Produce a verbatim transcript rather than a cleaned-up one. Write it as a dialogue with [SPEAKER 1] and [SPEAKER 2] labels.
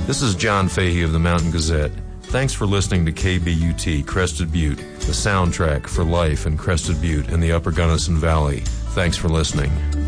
[SPEAKER 1] This is John Fahey of the Mountain Gazette. Thanks for listening to K B U T Crested Butte, the soundtrack for life in Crested Butte in the Upper Gunnison Valley. Thanks for listening.